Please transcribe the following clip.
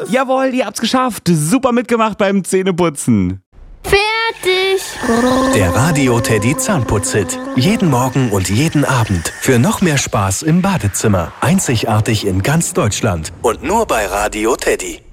Jawohl, ihr habt's geschafft. Super mitgemacht beim Zähneputzen. Fertig. Der Radio Teddy Zahnputz-Hit. Jeden Morgen und jeden Abend. Für noch mehr Spaß im Badezimmer. Einzigartig in ganz Deutschland. Und nur bei Radio Teddy.